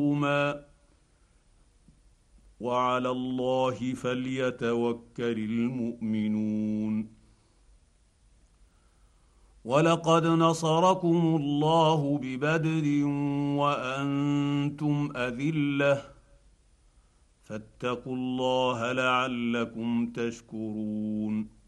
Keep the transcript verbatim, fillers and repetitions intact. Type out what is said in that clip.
وعلى الله فليتوكل المؤمنون. ولقد نصركم الله ببدر وانتم اذله فاتقوا الله لعلكم تشكرون.